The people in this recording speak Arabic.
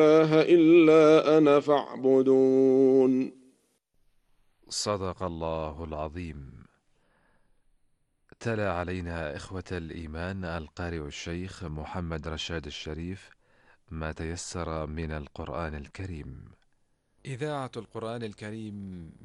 إله إلا أنا فاعبدون. صدق الله العظيم. تلا علينا إخوة الإيمان القارئ الشيخ محمد رشاد الشريف ما تيسر من القرآن الكريم. إذاعة القرآن الكريم